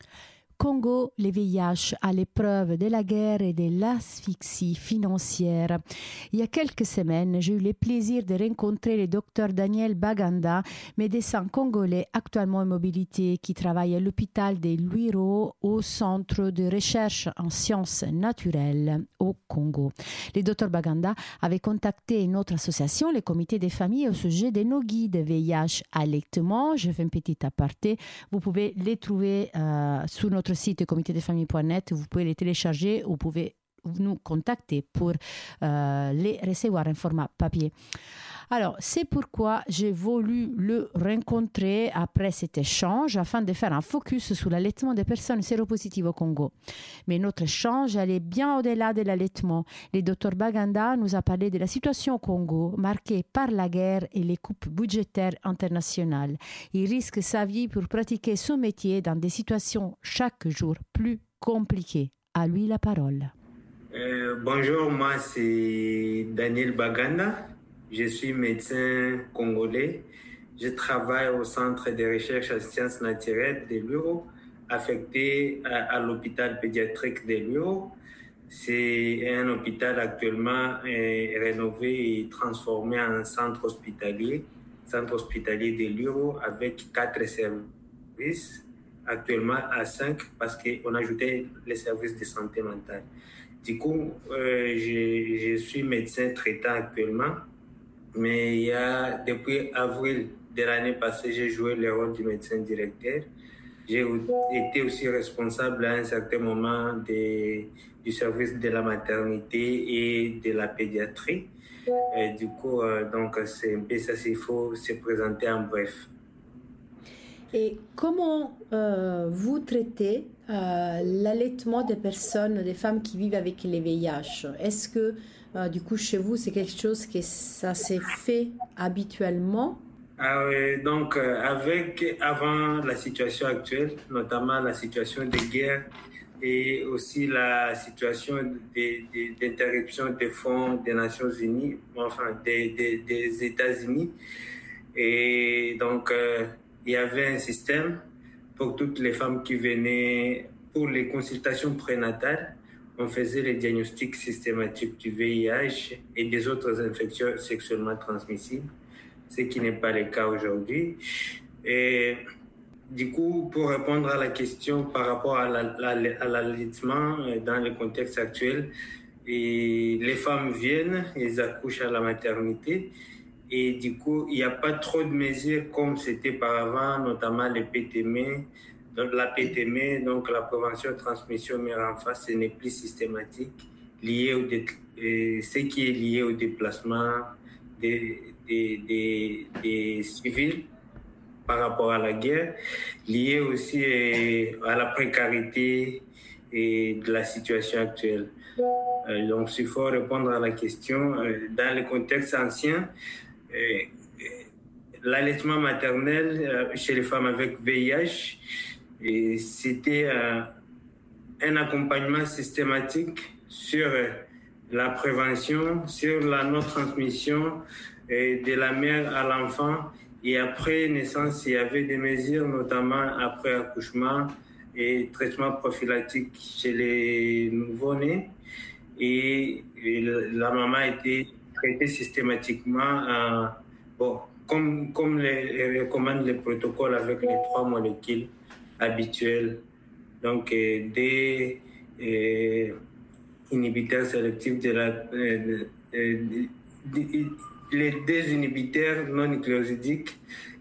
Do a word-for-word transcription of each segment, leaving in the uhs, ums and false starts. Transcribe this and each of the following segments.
Congo, les V I H à l'épreuve de la guerre et de l'asphyxie financière. Il y a quelques semaines, j'ai eu le plaisir de rencontrer le docteur Daniel Baganda, médecin congolais actuellement en mobilité qui travaille à l'hôpital de Lwiro au centre de recherche en sciences naturelles au Congo. Le docteur Baganda avait contacté notre association, le comité des familles, au sujet de nos guides V I H allaitement. Je fais un petit aparté. Vous pouvez les trouver euh, sur notre site comité des familles point net, vous pouvez les télécharger, vous pouvez nous contacter pour euh, les recevoir en format papier. Alors, c'est pourquoi j'ai voulu le rencontrer après cet échange afin de faire un focus sur l'allaitement des personnes séropositives au Congo. Mais notre échange allait bien au-delà de l'allaitement. Le docteur Baganda nous a parlé de la situation au Congo, marquée par la guerre et les coupes budgétaires internationales. Il risque sa vie pour pratiquer son métier dans des situations chaque jour plus compliquées. À lui la parole. Euh, bonjour, moi c'est Daniel Baganda. Je suis médecin congolais. Je travaille au Centre de recherche en sciences naturelles de Lwiro, affecté à, à l'hôpital pédiatrique de Lwiro. C'est un hôpital actuellement euh, rénové et transformé en centre hospitalier, centre hospitalier de Lwiro avec quatre services, actuellement à cinq parce qu'on a ajouté les services de santé mentale. Du coup, euh, je, je suis médecin traitant actuellement. Mais il y a, depuis avril de l'année passée, j'ai joué le rôle du médecin directeur. J'ai été aussi responsable à un certain moment de, du service de la maternité et de la pédiatrie. Et du coup, euh, donc c'est un peu ça, il faut se présenter en bref. Et comment euh, vous traitez euh, l'allaitement des personnes, des femmes qui vivent avec les V I H? Est-ce que euh, du coup chez vous c'est quelque chose que ça s'est fait habituellement? Ah oui, donc euh, avec avant la situation actuelle, notamment la situation de guerre et aussi la situation de, de, d'interruption des fonds des Nations Unies, enfin des, des, des États-Unis, et donc euh, il y avait un système pour toutes les femmes qui venaient pour les consultations prénatales. On faisait les diagnostics systématiques du V I H et des autres infections sexuellement transmissibles, ce qui n'est pas le cas aujourd'hui. Et du coup, pour répondre à la question par rapport à, la, la, à l'allaitement dans le contexte actuel, et les femmes viennent, elles accouchent à la maternité. Et du coup, il n'y a pas trop de mesures comme c'était par avant, notamment les P T M E. Donc la P T M E, donc la prévention de transmission mère-enfant, ce n'est plus systématique, lié au dé... ce qui est lié au déplacement des, des, des, des civils par rapport à la guerre, lié aussi à la précarité et de la situation actuelle. Donc, s'il faut répondre à la question, dans le contexte ancien, l'allaitement maternel chez les femmes avec V I H, c'était un accompagnement systématique sur la prévention, sur la non-transmission de la mère à l'enfant. Et après naissance, il y avait des mesures, notamment après accouchement et traitement prophylactique chez les nouveau-nés. Et, et la maman a été traitée systématiquement, euh, bon, comme, comme les, recommandent les protocoles avec les trois molécules habituelles. Donc, euh, des euh, inhibiteurs sélectifs de la... Euh, euh, de, de, les deux inhibiteurs non nucléosidiques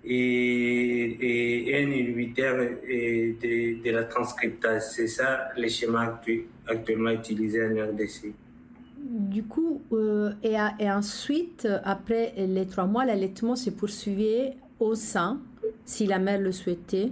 et, et un inhibiteur de, de la transcriptase. C'est ça le schéma actuellement utilisé en R D C. Du coup, euh, et, à, et ensuite, après les trois mois, l'allaitement se poursuivait au sein, si la mère le souhaitait.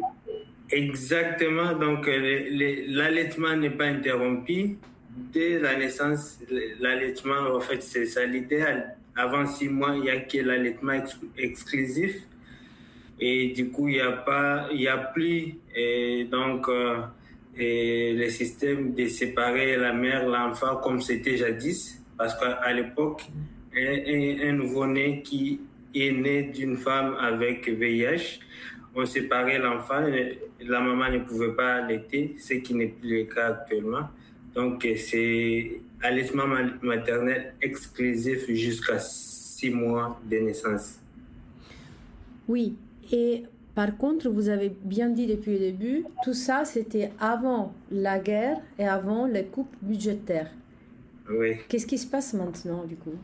Exactement. Donc, le, le, l'allaitement n'est pas interrompu. Dès la naissance, l'allaitement, en fait, c'est ça l'idéal. Avant six mois, il n'y a que l'allaitement ex- exclusif. Et du coup, il n'y a pas, il n'y a plus, et donc, euh, et le système de séparer la mère, l'enfant, comme c'était jadis. Parce qu'à l'époque, un, un, un nouveau-né qui est né d'une femme avec V I H, on séparait l'enfant, la maman ne pouvait pas allaiter, ce qui n'est plus le cas actuellement. Donc, c'est allaitement maternel exclusif jusqu'à six mois de naissance. Oui, et par contre, vous avez bien dit depuis le début, tout ça, c'était avant la guerre et avant les coupes budgétaires. Oui. Qu'est-ce qui se passe maintenant, du coup?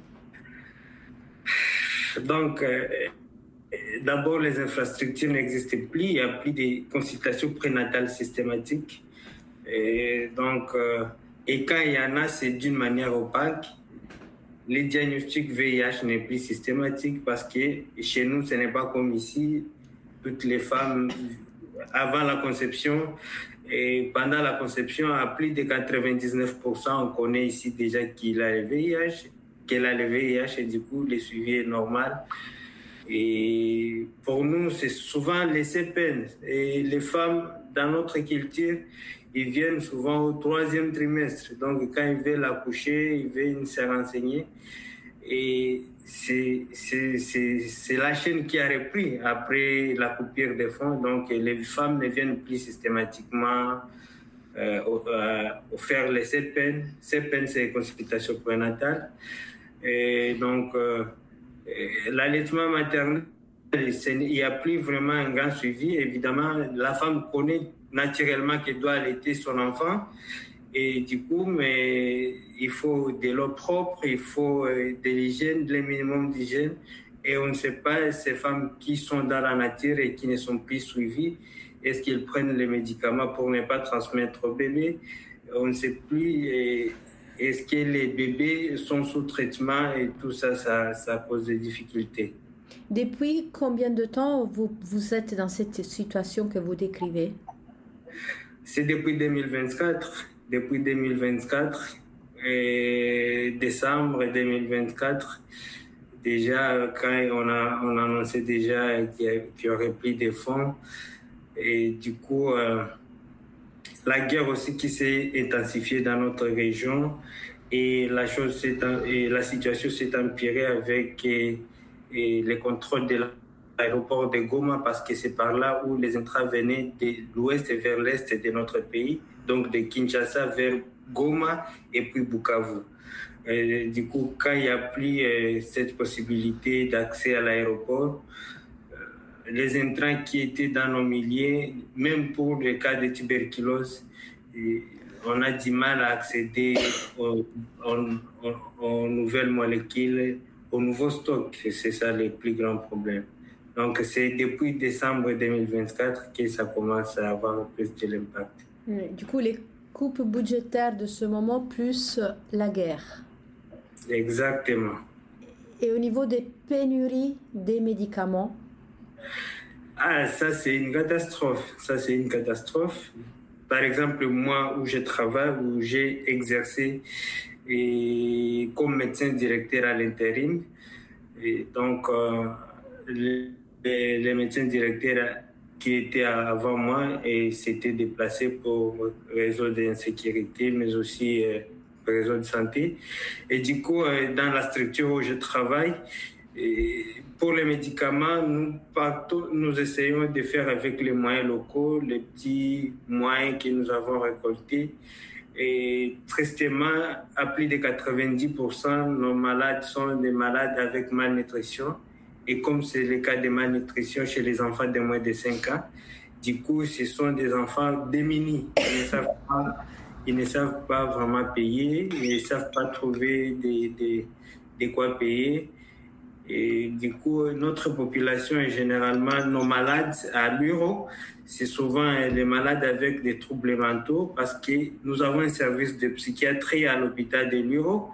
Donc, euh, d'abord, les infrastructures n'existaient plus. Il n'y a plus de consultations prénatales systématiques. Et donc, euh, et quand il y en a, c'est d'une manière opaque. Les diagnostics V I H n'est plus systématique parce que chez nous, ce n'est pas comme ici. Toutes les femmes, avant la conception et pendant la conception, à plus de quatre-vingt-dix-neuf pour cent, on connaît ici déjà qu'il a le V I H, qu'elle a le V I H et du coup, le suivi est normal. Et pour nous, c'est souvent laissé peine. Et les femmes, dans notre culture, ils viennent souvent au troisième trimestre. Donc, quand ils veulent accoucher, ils veulent se renseigner. Et c'est, c'est, c'est, c'est la chaîne qui a repris après la coupure des fonds. Donc, les femmes ne viennent plus systématiquement euh, euh, faire les C P N. C P N, c'est consultation prénatale. Et donc, euh, l'allaitement maternel, il n'y a plus vraiment un grand suivi. Évidemment, la femme connaît naturellement qu'elle doit allaiter son enfant. Et du coup, mais il faut de l'eau propre, il faut de l'hygiène, le minimum d'hygiène. Et on ne sait pas ces femmes qui sont dans la nature et qui ne sont plus suivies. Est-ce qu'ils prennent les médicaments pour ne pas transmettre au bébé? On ne sait plus. Et est-ce que les bébés sont sous traitement? Et tout ça, ça, ça pose des difficultés. Depuis combien de temps vous, vous êtes dans cette situation que vous décrivez? C'est depuis deux mille vingt-quatre. Depuis deux mille vingt-quatre, et décembre deux mille vingt-quatre, déjà quand on a, on a annoncé déjà qu'il y aurait plus de fonds, et du coup, euh, la guerre aussi qui s'est intensifiée dans notre région, et la, chose et la situation s'est empirée avec et, et les contrôles de l'aéroport de Goma, parce que c'est par là où les intrants venaient de l'ouest vers l'est de notre pays, donc de Kinshasa vers Goma et puis Bukavu. Et du coup, quand il n'y a plus euh, cette possibilité d'accès à l'aéroport, euh, les intrants qui étaient dans nos milieux, même pour le cas de tuberculose, et on a du mal à accéder aux, aux, aux nouvelles molécules, aux nouveaux stocks. C'est ça le plus grand problème. Donc, c'est depuis décembre deux mille vingt-quatre que ça commence à avoir plus de l'impact. Du coup, les coupes budgétaires de ce moment plus la guerre. Exactement. Et au niveau des pénuries des médicaments? Ah, ça, c'est une catastrophe. Ça, c'est une catastrophe. Par exemple, moi, où je travaille, où j'ai exercé et comme médecin directeur à l'intérim, et donc, euh, les, les médecins directeurs qui étaient avant moi et s'étaient déplacés pour raison d'insécurité, mais aussi euh, pour raison de santé. Et du coup, euh, dans la structure où je travaille, et pour les médicaments, nous, partout, nous essayons de faire avec les moyens locaux, les petits moyens que nous avons récoltés. Et tristement, à plus de quatre-vingt-dix pour cent, nos malades sont des malades avec malnutrition. Et comme c'est le cas de malnutrition chez les enfants de moins de cinq ans, du coup, ce sont des enfants démunis. Ils ne savent pas, ils ne savent pas vraiment payer, ils ne savent pas trouver de, de, de quoi payer. Et du coup, notre population est généralement nos malades à l'Uro. C'est souvent les malades avec des troubles mentaux parce que nous avons un service de psychiatrie à l'hôpital de l'Uro.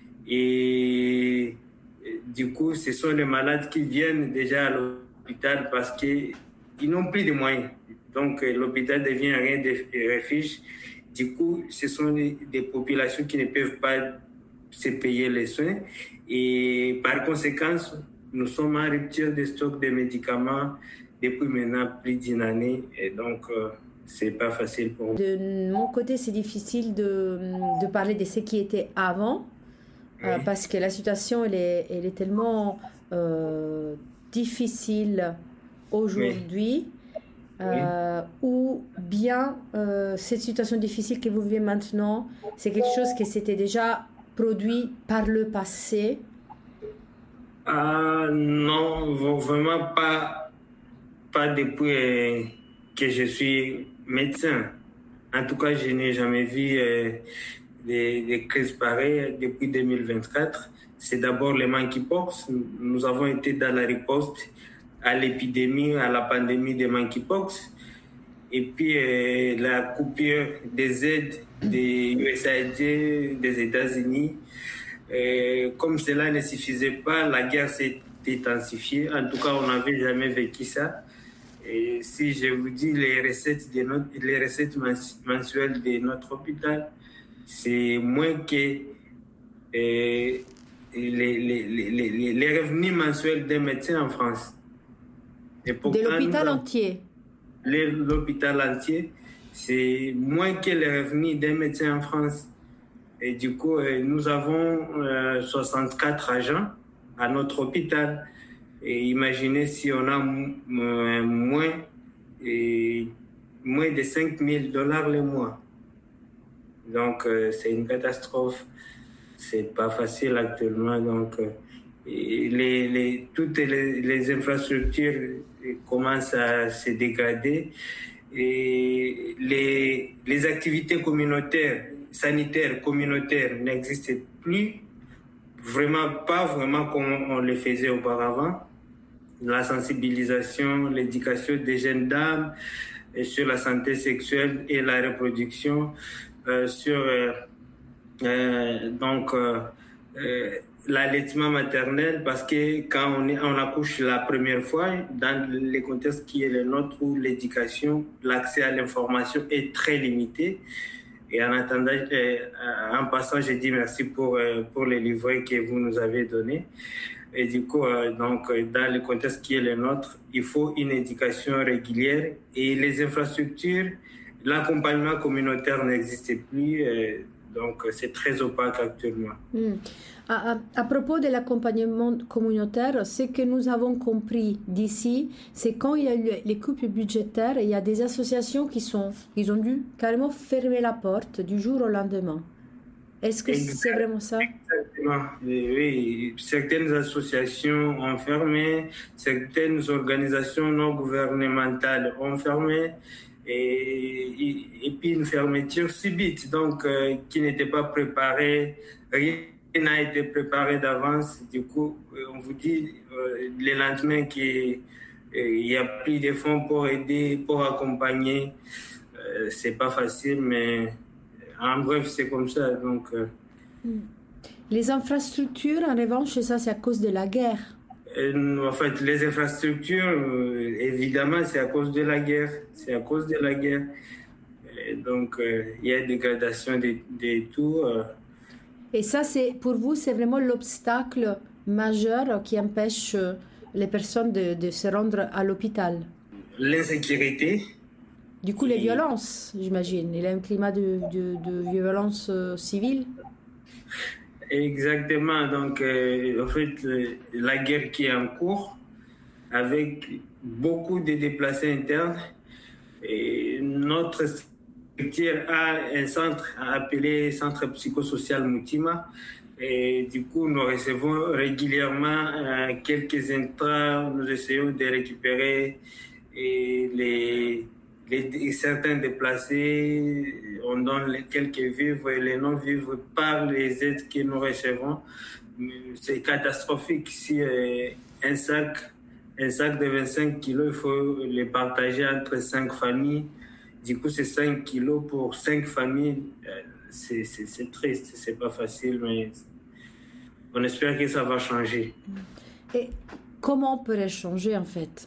Et du coup, ce sont les malades qui viennent déjà à l'hôpital parce qu'ils n'ont plus de moyens. Donc, l'hôpital devient rien de refuge. Du coup, ce sont des populations qui ne peuvent pas se payer les soins. Et par conséquent, nous sommes en rupture de stock de médicaments depuis maintenant plus d'une année. Et donc, euh, c'est pas facile pour nous. De mon côté, c'est difficile de, de parler de ce qui était avant. Oui. Euh, parce que la situation, elle est, elle est tellement euh, difficile aujourd'hui. Oui. euh, oui. Ou bien euh, cette situation difficile que vous vivez maintenant, c'est quelque chose qui s'était déjà produit par le passé? Ah, non, vraiment pas, pas depuis euh, que je suis médecin. En tout cas, je n'ai jamais vu euh, des, des crises pareilles depuis deux mille vingt-quatre. C'est d'abord le monkeypox. Nous avons été dans la riposte à l'épidémie, à la pandémie de monkeypox. Et puis euh, la coupure des aides des U S A I D, des États-Unis. Euh, comme cela ne suffisait pas, la guerre s'est intensifiée. En tout cas, on n'avait jamais vécu ça. Et si je vous dis les recettes, de notre, les recettes mensuelles de notre hôpital, c'est moins que euh, les, les, les, les, les revenus mensuels d'un médecin en France. Et pourtant, de l'hôpital entier? L'hôpital entier, c'est moins que les revenus d'un médecin en France. Et du coup, nous avons euh, soixante-quatre agents à notre hôpital. Et imaginez si on a euh, moins, et moins de cinq mille dollars le mois. Donc, euh, c'est une catastrophe. C'est pas facile actuellement. Donc, euh, les, les, toutes les, les infrastructures commencent à se dégrader. Et les, les activités communautaires, sanitaires, communautaires n'existent plus. Vraiment pas vraiment comme on le faisait auparavant. La sensibilisation, l'éducation des jeunes dames sur la santé sexuelle et la reproduction, euh, sur euh, euh, donc euh, euh, l'allaitement maternel, parce que quand on, est, on accouche la première fois, dans les contextes qui est le nôtre où l'éducation, l'accès à l'information est très limité. Et en attendant, euh, en passant, je dis merci pour, euh, pour les livrets que vous nous avez donnés. Et du coup, euh, donc, dans le contexte qui est le nôtre, il faut une éducation régulière et les infrastructures, l'accompagnement communautaire n'existe plus. Euh, donc, c'est très opaque actuellement. Mm. À, à, à propos de l'accompagnement communautaire, ce que nous avons compris d'ici, c'est quand il y a eu les coupes budgétaires, il y a des associations qui sont, ils ont dû carrément fermer la porte du jour au lendemain. Est-ce que Exactement. C'est vraiment ça? Exactement. Oui, certaines associations ont fermé, certaines organisations non gouvernementales ont fermé, et, et, et puis une fermeture subite, donc euh, qui n'était pas préparée, rien n'a été préparé d'avance. Du coup, on vous dit euh, le lendemain qu'il n'y a plus de fonds pour aider, pour accompagner. Euh, c'est pas facile, mais en bref, c'est comme ça. Donc, euh, les infrastructures, en revanche, ça, c'est à cause de la guerre. Euh, en fait, les infrastructures, euh, évidemment, c'est à cause de la guerre. C'est à cause de la guerre. Et donc, euh, il y a des gradations de, de tout. Euh, Et ça, c'est, pour vous, c'est vraiment l'obstacle majeur qui empêche les personnes de, de se rendre à l'hôpital? L'insécurité. Du coup, et... les violences, j'imagine. Il y a un climat de, de, de violence euh, civile. Exactement. Donc, euh, en fait, euh, la guerre qui est en cours, avec beaucoup de déplacés internes, et notre structure a un centre appelé Centre psychosocial Moutima. Et du coup, nous recevons régulièrement euh, quelques intrants. Nous essayons de récupérer et les, les, certains déplacés. On donne les quelques vivres et les non-vivres par les aides que nous recevons. C'est catastrophique. Si euh, un sac, un sac de vingt-cinq kilos, il faut les partager entre cinq familles. Du coup, c'est cinq kilos pour cinq familles. C'est, c'est, c'est triste, c'est pas facile, mais on espère que ça va changer. Et comment on pourrait changer, en fait?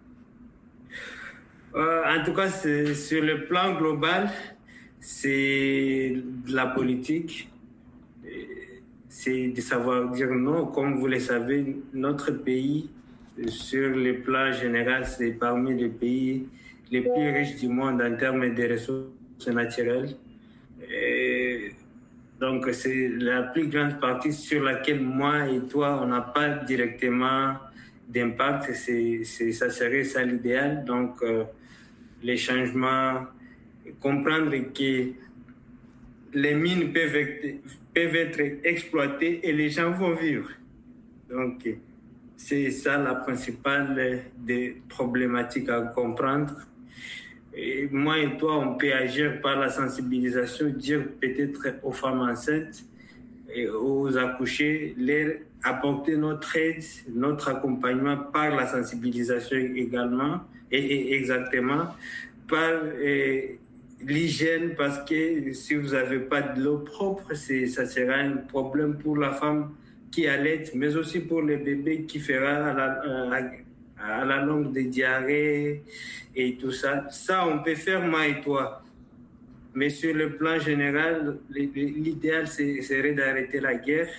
euh, En tout cas, c'est, sur le plan global, c'est de la politique. C'est de savoir dire non. Comme vous le savez, notre pays, sur le plan général, c'est parmi les pays les plus riches du monde en termes de ressources naturelles. Et donc, c'est la plus grande partie sur laquelle moi et toi, on n'a pas directement d'impact. C'est, c'est, ça serait ça l'idéal. Donc, euh, les changements, comprendre que les mines peuvent être, peuvent être exploitées et les gens vont vivre. Donc, c'est ça la principale des problématiques à comprendre. Et moi et toi, on peut agir par la sensibilisation, dire peut-être aux femmes enceintes et aux accouchés, leur apporter notre aide, notre accompagnement par la sensibilisation également, et, et exactement, par et, l'hygiène, parce que si vous n'avez pas de l'eau propre, c'est, ça sera un problème pour la femme qui allaite, mais aussi pour le bébé qui fera à la, à, à la longue des diarrhées et tout ça. Ça, on peut faire moi et toi. Mais sur le plan général, l'idéal serait d'arrêter la guerre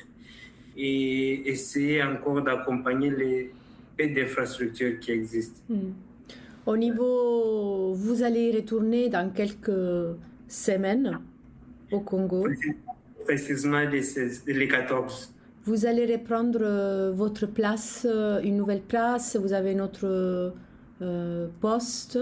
et essayer encore d'accompagner les peu d'infrastructures qui existent. Mm. Au niveau, vous allez retourner dans quelques semaines au Congo. Précisément les, seize, les quatorze. Vous allez reprendre votre place, une nouvelle place, vous avez notre euh, poste.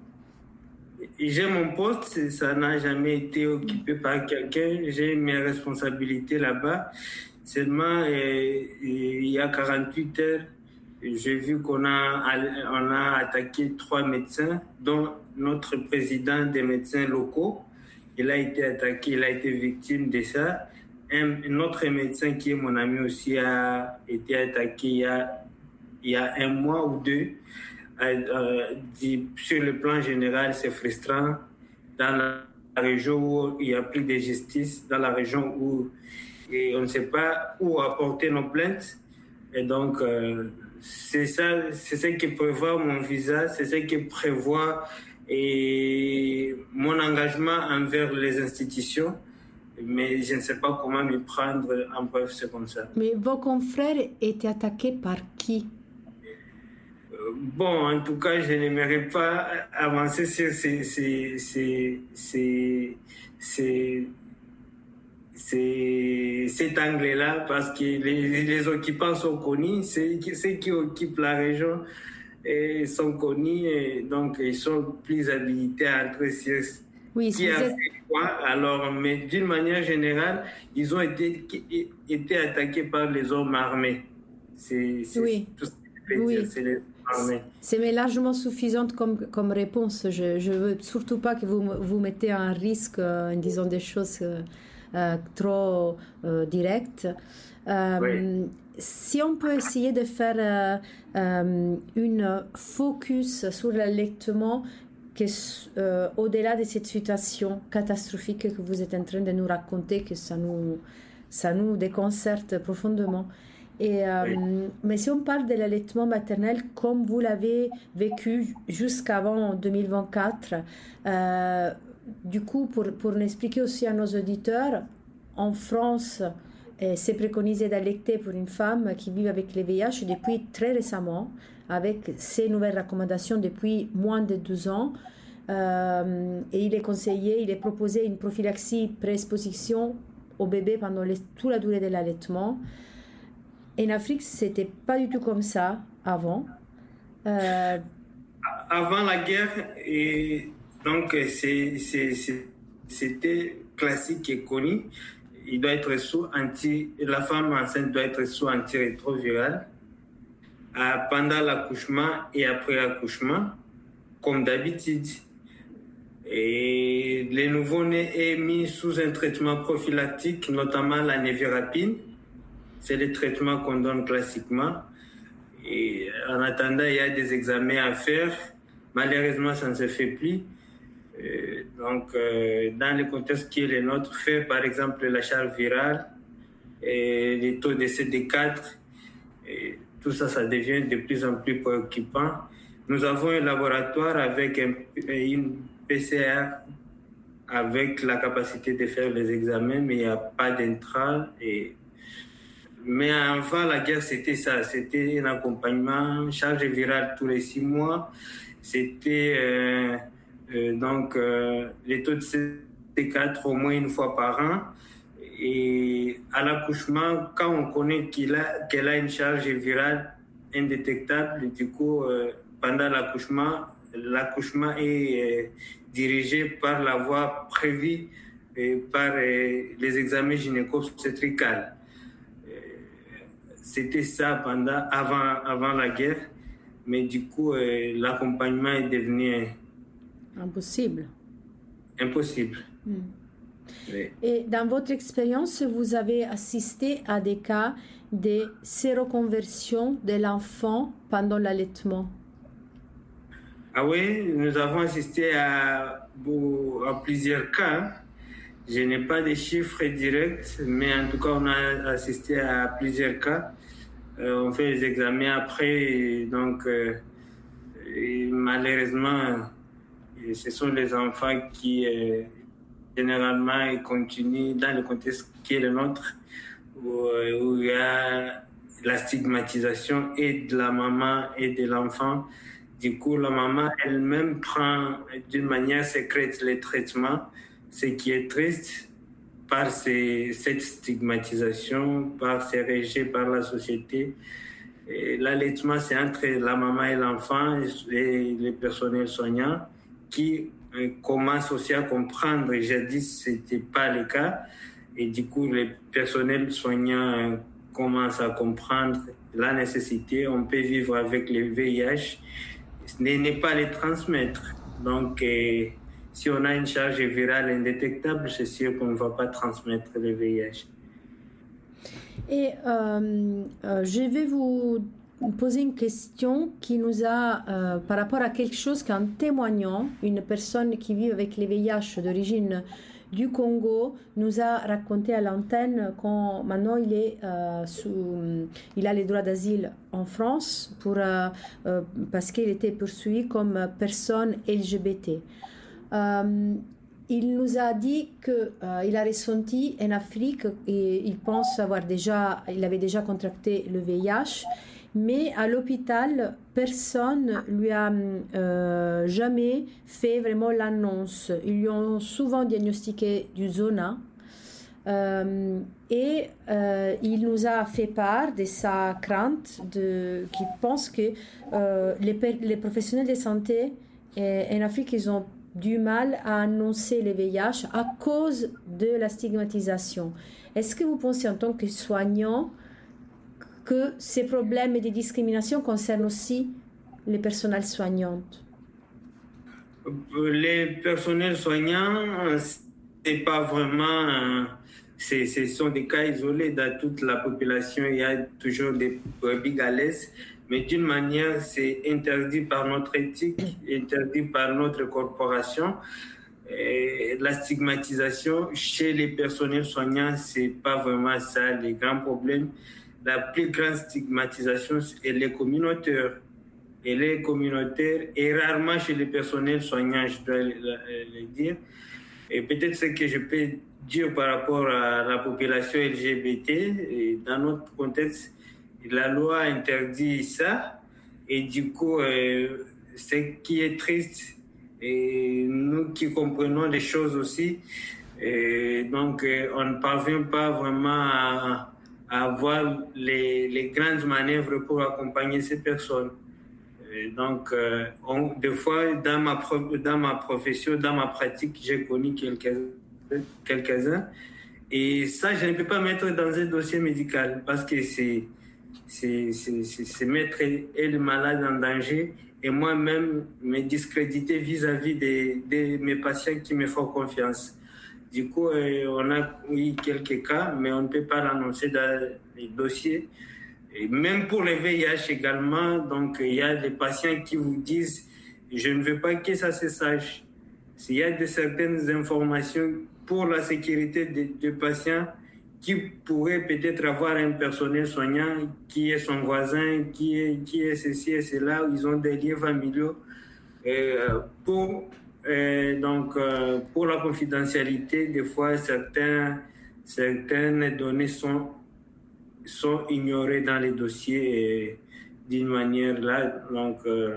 J'ai mon poste, ça n'a jamais été occupé par quelqu'un. J'ai mes responsabilités là-bas. Seulement, euh, il y a quarante-huit heures, j'ai vu qu'on a, on a attaqué trois médecins, dont notre président des médecins locaux. Il a été attaqué, il a été victime de ça. Un, un autre médecin qui est mon ami aussi a été attaqué il y a, il y a un mois ou deux. Euh, sur le plan général, c'est frustrant. Dans la région où il n'y a plus de justice, dans la région où et on ne sait pas où apporter nos plaintes. Et donc, euh, c'est ça, c'est ce qui prévoit mon visa, c'est ce qui prévoit et mon engagement envers les institutions. Mais je ne sais pas comment m'y prendre, en bref, c'est comme ça. Mais vos confrères étaient attaqués par qui? Bon, en tout cas, je n'aimerais pas avancer sur ces, ces, ces, ces, ces, ces, cet angle-là parce que les, les occupants sont connus, ceux qui, ceux qui occupent la région et sont connus, et donc ils sont plus habilités à entrer sur oui, qui a êtes... fait quoi. Alors, mais d'une manière générale, ils ont été, été attaqués par les hommes armés. C'est, c'est oui. tout ce que je peux oui. dire, c'est les C'est largement suffisante comme, comme réponse. Je ne veux surtout pas que vous vous mettez en risque euh, en disant des choses euh, trop euh, directes. Euh, oui. Si on peut essayer de faire euh, euh, une focus sur l'allaitement que, euh, au-delà de cette situation catastrophique que vous êtes en train de nous raconter, que ça nous, ça nous déconcerte profondément. Et, euh, oui. Mais si on parle de l'allaitement maternel comme vous l'avez vécu jusqu'avant deux mille vingt-quatre, euh, du coup, pour, pour expliquer aussi à nos auditeurs, en France, eh, c'est préconisé d'allaiter pour une femme qui vit avec le V I H depuis très récemment, avec ces nouvelles recommandations depuis moins de deux ans. Euh, et il est conseillé, il est proposé une prophylaxie pré-exposition au bébé pendant les, toute la durée de l'allaitement. En Afrique, c'était pas du tout comme ça avant. Euh... Avant la guerre, et donc c'est, c'est, c'est, c'était classique et connu. Il doit être sous anti, la femme enceinte doit être sous antirétroviral euh, pendant l'accouchement et après l'accouchement, comme d'habitude. Et le nouveau-né est mis sous un traitement prophylactique, notamment la névirapine. C'est le traitement qu'on donne classiquement. Et en attendant, il y a des examens à faire. Malheureusement, ça ne se fait plus. Euh, donc, euh, dans le contexte qui est le nôtre, faire par exemple la charge virale, et les taux de C D quatre, et tout ça, ça devient de plus en plus préoccupant. Nous avons un laboratoire avec un, une P C R avec la capacité de faire les examens, mais il n'y a pas d'intrant. Et Mais avant la guerre, c'était ça. C'était un accompagnement, charge virale tous les six mois. C'était euh, euh, donc euh, les taux de C D quatre au moins une fois par an. Et à l'accouchement, quand on connaît qu'il a, qu'elle a une charge virale indétectable, du coup, euh, pendant l'accouchement, l'accouchement est euh, dirigé par la voie prévue euh, par euh, les examens gynéco-obstétricaux. Euh, c'était ça pendant, avant, avant la guerre, mais du coup, euh, l'accompagnement est devenu impossible. Impossible. Mm. Oui. Et dans votre expérience, vous avez assisté à des cas de séroconversion de l'enfant pendant l'allaitement? Ah oui, nous avons assisté à, à plusieurs cas. Je n'ai pas de chiffres directs, mais en tout cas, on a assisté à plusieurs cas. Euh, on fait les examens après, et donc euh, et malheureusement, et ce sont les enfants qui euh, généralement ils continuent dans le contexte qui est le nôtre, où, où il y a la stigmatisation et de la maman et de l'enfant. Du coup, la maman elle-même prend d'une manière secrète les traitements, ce qui est triste par ces, cette stigmatisation, par ces rejets par la société. L'allaitement, c'est entre la maman et l'enfant et les personnels soignants qui commencent aussi à comprendre. Jadis, ce n'était pas le cas. Et du coup, les personnels soignants commencent à comprendre la nécessité. On peut vivre avec le V I H, n'est pas les transmettre. Donc, euh, si on a une charge virale indétectable, c'est sûr qu'on ne va pas transmettre le V I H. Et euh, euh, je vais vous poser une question qui nous a, euh, par rapport à quelque chose qu'en témoignant, une personne qui vit avec le V I H d'origine du Congo nous a raconté à l'antenne quand maintenant il est euh, sous, il a les droits d'asile en France pour euh, euh, parce qu'il était poursuivi comme personne L G B T. Euh, il nous a dit que euh, il a ressenti en Afrique et il pense avoir déjà, il avait déjà contracté le V I H. Mais à l'hôpital, personne lui a euh, jamais fait vraiment l'annonce. Ils lui ont souvent diagnostiqué du zona. Euh, et euh, il nous a fait part de sa crainte, de, qu'il pense que euh, les, les professionnels de santé eh, en Afrique, ils ont du mal à annoncer le V I H à cause de la stigmatisation. Est-ce que vous pensez en tant que soignant que ces problèmes de discrimination concernent aussi les personnels soignants? Les personnels soignants, c'est pas vraiment, c'est, ce sont des cas isolés dans toute la population. Il y a toujours des brebis galeuses, mais d'une manière, c'est interdit par notre éthique, interdit par notre corporation. Et la stigmatisation chez les personnels soignants, c'est pas vraiment ça les grands problèmes. La plus grande stigmatisation, elle est communautaire. Elle est communautaire et rarement chez les personnels soignants, je dois le, le dire. Et peut-être ce que je peux dire par rapport à la population L G B T, et dans notre contexte, la loi interdit ça. Et du coup, euh, ce qui est triste, et nous qui comprenons les choses aussi, et donc euh, on ne parvient pas vraiment à à avoir les, les grandes manœuvres pour accompagner ces personnes. Et donc, euh, on, des fois, dans ma, dans ma profession, dans ma pratique, j'ai connu quelques-uns, quelques-uns. Et ça, je ne peux pas mettre dans un dossier médical parce que c'est, c'est, c'est, c'est, c'est mettre le malade en danger et moi-même me discréditer vis-à-vis de, de mes patients qui me font confiance. Du coup, euh, on a eu quelques cas, mais on ne peut pas l'annoncer dans les dossiers. Et même pour le V I H également, donc il y a des patients qui vous disent « je ne veux pas que ça se sache ». S'il y a de certaines informations pour la sécurité des, des patients qui pourraient peut-être avoir un personnel soignant qui est son voisin, qui est, qui est ceci et cela, ils ont des liens familiaux. Et, euh, pour... Et donc, euh, pour la confidentialité, des fois, certains, certaines données sont, sont ignorées dans les dossiers d'une manière là, donc euh,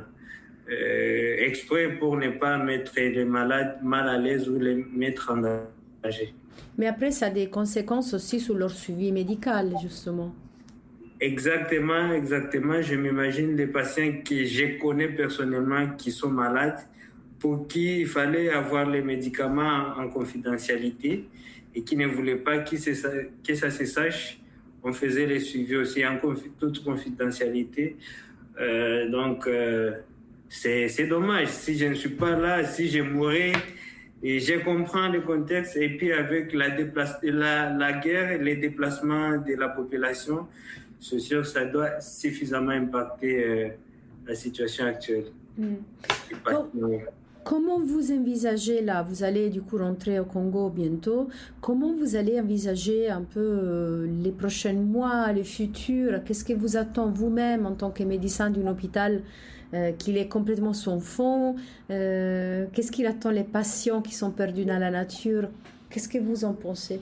euh, exprès pour ne pas mettre les malades mal à l'aise ou les mettre en danger. Mais après, ça a des conséquences aussi sur leur suivi médical, justement. Exactement, exactement. Je m'imagine des patients que je connais personnellement qui sont malades, pour qui il fallait avoir les médicaments en, en confidentialité et qui ne voulaient pas que, que ça se sache. On faisait les suivis aussi en confi- toute confidentialité. Euh, donc, euh, c'est, c'est dommage. Si je ne suis pas là, si je mourais, et je comprends le contexte. Et puis, avec la, déplace, la, la guerre, les déplacements de la population, c'est sûr que ça doit suffisamment impacter euh, la situation actuelle. Mm. Com- comment vous envisagez là, vous allez du coup rentrer au Congo bientôt, comment vous allez envisager un peu euh, les prochains mois, les futurs, qu'est-ce que vous attend vous-même en tant que médecin d'un hôpital euh, qu'il est complètement sans fond, euh, qu'est-ce qu'il attend les patients qui sont perdus dans la nature, qu'est-ce que vous en pensez?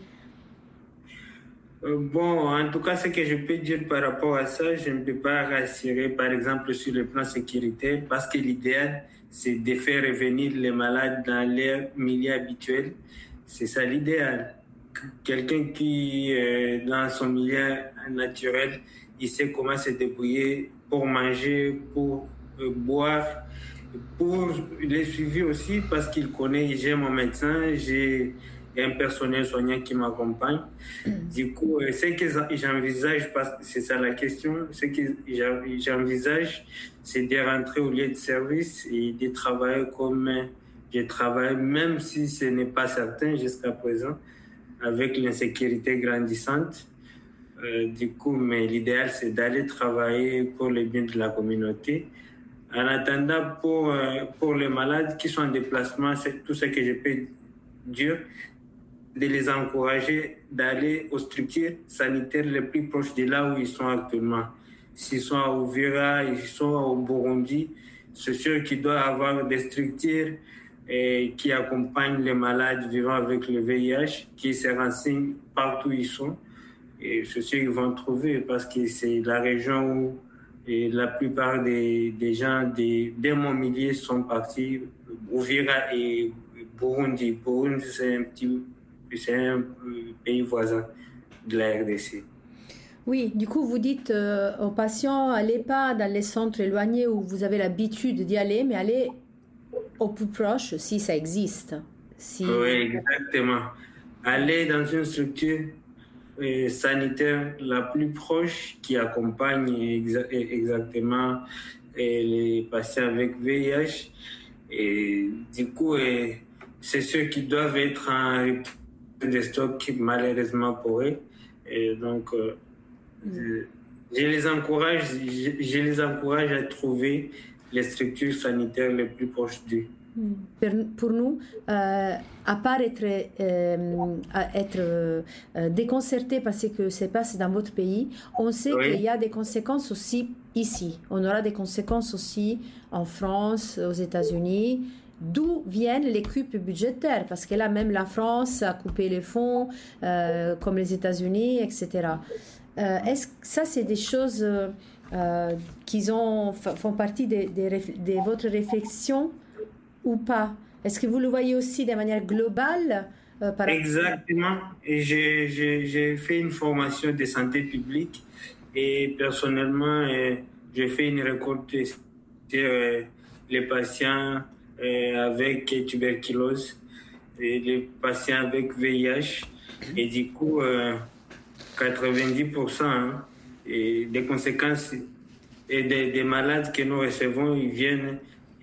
Bon, en tout cas, ce que je peux dire par rapport à ça, je ne peux pas rassurer, par exemple, sur le plan sécuritaire, parce que l'idéal, c'est de faire revenir les malades dans leur milieu habituel. C'est ça l'idéal. Quelqu'un qui, euh, dans son milieu naturel, il sait comment se débrouiller pour manger, pour euh, boire, pour les suivi aussi, parce qu'il connaît, j'ai mon médecin, j'ai un personnel soignant qui m'accompagne. Du coup, ce que j'envisage, parce que c'est ça la question, ce que j'envisage, c'est de rentrer au lieu de service et de travailler comme je travaille, même si ce n'est pas certain jusqu'à présent, avec l'insécurité grandissante. Euh, du coup, mais l'idéal, c'est d'aller travailler pour le bien de la communauté. En attendant, pour, euh, pour les malades qui sont en déplacement, c'est tout ce que je peux dire, de les encourager d'aller aux structures sanitaires les plus proches de là où ils sont actuellement. S'ils sont à Uvira, ils sont au Burundi, c'est sûr qu'il doit y avoir des structures eh, qui accompagnent les malades vivant avec le V I H, qui se renseignent partout où ils sont. Et c'est sûr qu'ils vont trouver parce que c'est la région où et la plupart des, des gens des, de mon milieu sont partis, Uvira et Burundi. Burundi, c'est un petit c'est un pays voisin de la R D C. Oui, du coup, vous dites euh, aux patients, allez pas dans les centres éloignés où vous avez l'habitude d'y aller, mais allez au plus proche si ça existe. Si... Oui, exactement. Allez dans une structure euh, sanitaire la plus proche qui accompagne exa- exactement euh, les patients avec V I H. Et du coup, euh, c'est ceux qui doivent être en des stocks malheureusement pour eux. Et donc, euh, je, je les encourage, je, je les encourage à trouver les structures sanitaires les plus proches d'eux. Pour nous, euh, à part être, euh, être euh, déconcerté par ce que se passe dans votre pays, on sait oui. qu'il y a des conséquences aussi ici. On aura des conséquences aussi en France, aux États-Unis. D'où viennent les coupes budgétaires? Parce que là, même la France a coupé les fonds, euh, comme les États-Unis, et cetera. Euh, est-ce que ça, c'est des choses euh, qui ont, font partie de, de, de votre réflexion ou pas? Est-ce que vous le voyez aussi de manière globale euh, par Exactement. Et j'ai, j'ai, j'ai fait une formation de santé publique et personnellement, euh, j'ai fait une récolte sur euh, les patients euh, avec tuberculose et les patients avec V I H. Et du coup, euh, quatre-vingt-dix pour cent hein, et des conséquences et des, des malades que nous recevons, ils viennent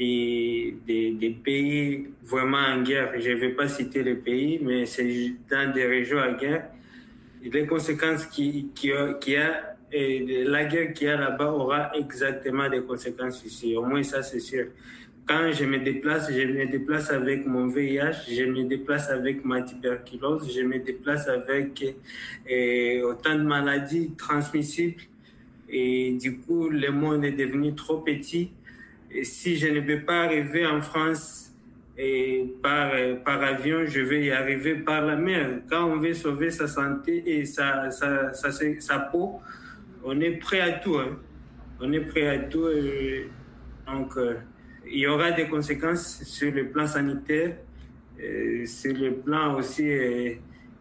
et des, des pays vraiment en guerre. Je ne vais pas citer les pays, mais c'est dans des régions en guerre. Et les conséquences qui, qui, qui a, et la guerre qu'il y a là-bas aura exactement des conséquences ici. Au moins, ça, c'est sûr. Quand je me déplace, je me déplace avec mon V I H, je me déplace avec ma tuberculose, je me déplace avec eh, autant de maladies transmissibles. Et du coup, le monde est devenu trop petit. Et si je ne peux pas arriver en France et par, par avion, je vais y arriver par la mer. Quand on veut sauver sa santé et sa, sa, sa, sa peau, on est prêt à tout. Hein. On est prêt à tout. Et donc, euh, il y aura des conséquences sur le plan sanitaire, euh, sur le plan aussi euh,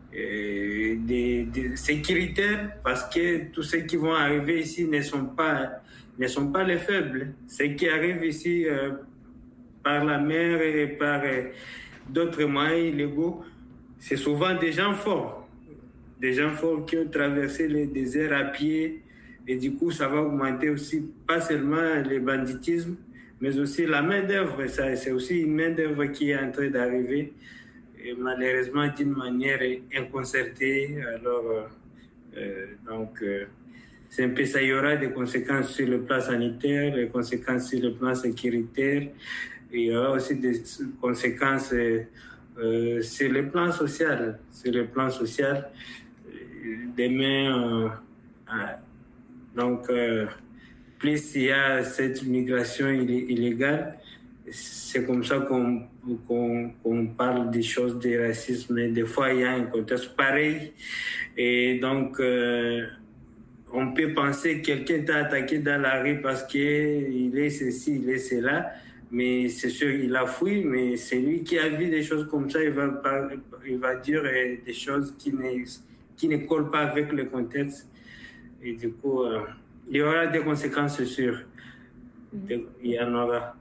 euh, des, des sécuritaires, parce que tous ceux qui vont arriver ici ne sont pas, ne sont pas les faibles. Ceux qui arrivent ici euh, par la mer et par euh, d'autres moyens illégaux, c'est souvent des gens forts, des gens forts qui ont traversé le désert à pied, et du coup ça va augmenter aussi pas seulement le banditisme, mais aussi la main d'œuvre. Ça, c'est aussi une main d'œuvre qui est en train d'arriver, et malheureusement d'une manière inconcertée. Alors euh, euh, donc euh, c'est un peu ça. Il y aura des conséquences sur le plan sanitaire, des conséquences sur le plan sécuritaire. Il y aura aussi des conséquences euh, euh, sur le plan social. Sur le plan social, demain, euh, donc, euh, plus il y a cette migration illégale, c'est comme ça qu'on, qu'on, qu'on parle des choses de racisme. Et des fois, il y a un contexte pareil. Et donc, euh, on peut penser que quelqu'un t'a attaqué dans la rue parce qu'il est ceci, il est cela. Mais c'est sûr, il a fui, mais c'est lui qui a vu des choses comme ça. Il va, il va dire des choses qui ne, qui ne collent pas avec le contexte. Et du coup, euh, il y aura des conséquences sûres. Il y en aura.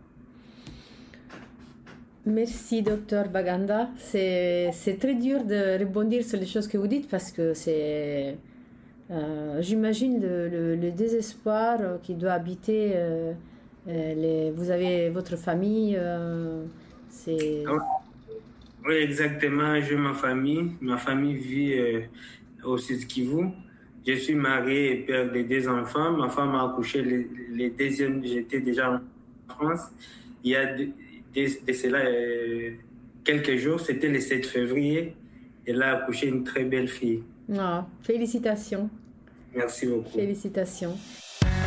Merci, docteur Baganda. C'est, c'est très dur de rebondir sur les choses que vous dites parce que c'est, euh, j'imagine, le, le, le désespoir qui doit habiter. Euh, les, vous avez votre famille. Euh, c'est... Oui, exactement. J'ai ma famille. Ma famille vit euh, au Sud-Kivu. Je suis marié et père de deux enfants. Ma femme a accouché les, les deuxièmes. J'étais déjà en France. Il y a de, de, de cela euh, quelques jours, c'était le sept février. Elle a accouché une très belle fille. Ah, félicitations. Merci beaucoup. Félicitations.